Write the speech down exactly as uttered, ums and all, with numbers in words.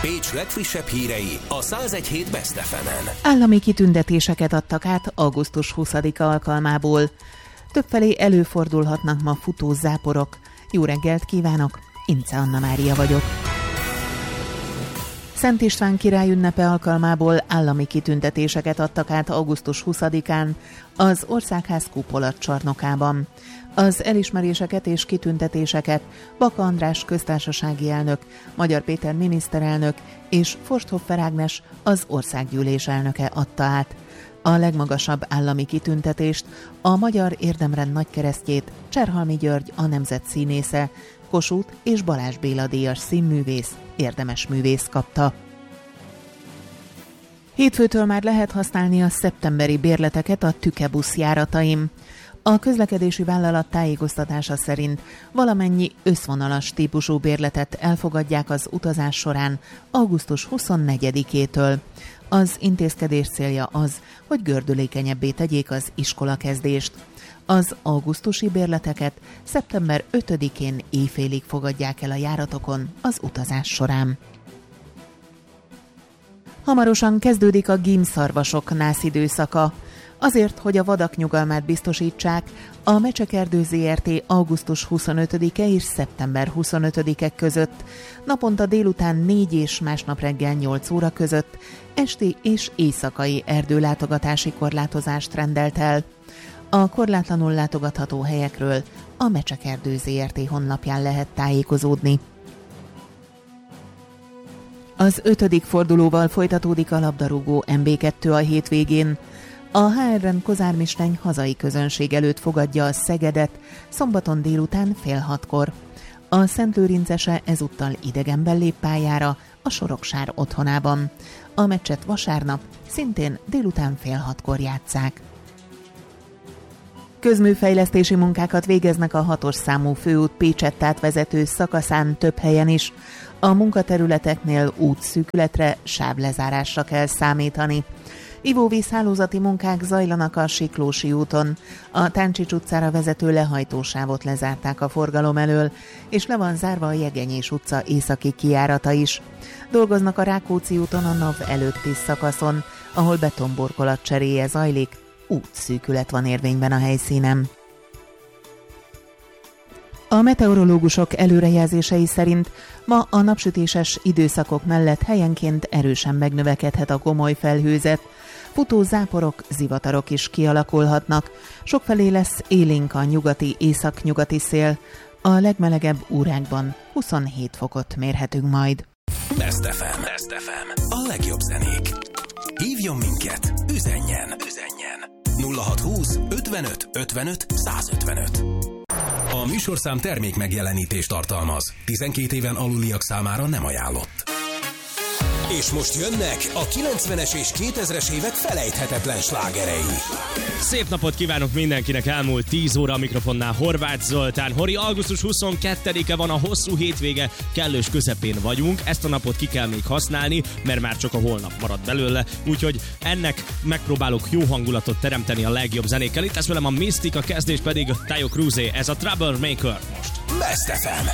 Pécs legfrissebb hírei a száz egy hét Best ef emen. Állami kitüntetéseket adtak át augusztus huszadika alkalmából. Többfelé előfordulhatnak ma futó záporok. Jó reggelt kívánok, Ince Anna Mária vagyok. Szent István király ünnepe alkalmából állami kitüntetéseket adtak át augusztus huszadikán az Országház kupolatcsarnokában. Az elismeréseket és kitüntetéseket Baka András köztársasági elnök, Magyar Péter miniszterelnök és Forsthoffer Ágnes, az országgyűlés elnöke adta át. A legmagasabb állami kitüntetést, a Magyar Érdemrend nagykeresztjét Cserhalmi György, a nemzet színésze, Kossuth és Balázs Béla díjas színművész, érdemes művész kapta. Hétfőtől már lehet használni a szeptemberi bérleteket a Tüke-busz járatain. A közlekedési vállalat tájékoztatása szerint valamennyi összvonalas típusú bérletet elfogadják az utazás során augusztus huszonnegyedikétől. Az intézkedés célja az, hogy gördülékenyebbé tegyék az iskolakezdést. Az augusztusi bérleteket szeptember ötödikén éjfélig fogadják el a járatokon az utazás során. Hamarosan kezdődik a gímszarvasok nász időszaka. Azért, hogy a vadak nyugalmát biztosítsák, a Mecsekerdő zé er té augusztus huszonötödike és szeptember huszonötödike között, naponta délután négy és másnap reggel nyolc óra között esti és éjszakai erdőlátogatási korlátozást rendelt el. A korlátlanul látogatható helyekről a Mecsekerdő zé er té honlapján lehet tájékozódni. Az ötödik fordulóval folytatódik a labdarúgó em bé kettő a hétvégén. A há er-en Kozármisteny hazai közönség előtt fogadja a Szegedet szombaton délután fél hatkor. A Szentlőrincese ezúttal idegenben lép pályára a Soroksár otthonában. A meccset vasárnap szintén délután fél hatkor játsszák. Közműfejlesztési munkákat végeznek a hatos számú főút Pécsett átvezető szakaszán több helyen is. A munkaterületeknél útszűkületre, sávlezárásra kell számítani. Ivóvízhálózati munkák zajlanak a Siklósi úton. A Táncsics utcára vezető lehajtósávot lezárták a forgalom elől, és le van zárva a Jegenyés utca északi kijárata is. Dolgoznak a Rákóczi úton a NAV előtti szakaszon, ahol betonborkolat cseréje zajlik, útszűkület van érvényben a helyszínen. A meteorológusok előrejelzései szerint ma a napsütéses időszakok mellett helyenként erősen megnövekedhet a gomoly felhőzet, futó záporok, zivatarok is kialakulhatnak, sokfelé lesz élénk a nyugati, északnyugati szél, a legmelegebb órákban huszonhét fokot mérhetünk majd. Best ef em. Best ef em. A legjobb zenék. Hívjon minket, üzenjen, üzenjen. nulla hatszázhúsz ötvenöt ötvenöt százötvenöt. A műsorszám termék megjelenítést tartalmaz. tizenkét éven aluliak számára nem ajánlott. És most jönnek a kilencvenes és kétezres évek felejthetetlen slágerei. Szép napot kívánok mindenkinek, elmúlt tíz óra a mikrofonnál Horváth Zoltán. Hori, augusztus huszonkettedike van, a hosszú hétvége kellős közepén vagyunk. Ezt a napot ki kell még használni, mert már csak a holnap marad belőle. Úgyhogy ennek megpróbálok jó hangulatot teremteni a legjobb zenékkel. Itt lesz velem a Mystic, a kezdés pedig Taio Cruzé, ez a Troublemaker most. Best ef em.